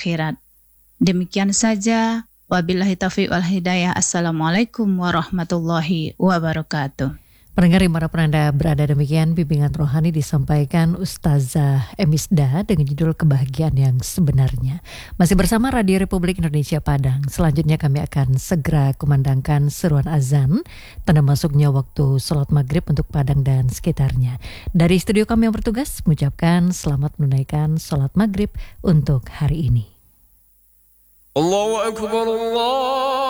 akhirat. Demikian saja. Wabillahi taufiq wal hidayah. Assalamualaikum warahmatullahi wabarakatuh. Pendengar dimanapun Anda berada, demikian bimbingan rohani disampaikan Ustazah Emisda dengan judul Kebahagiaan yang Sebenarnya. Masih bersama Radio Republik Indonesia Padang. Selanjutnya kami akan segera kumandangkan seruan azan, tanda masuknya waktu sholat maghrib untuk Padang dan sekitarnya. Dari studio kami yang bertugas mengucapkan selamat menunaikan sholat maghrib untuk hari ini. Allahu Akbar, Allah.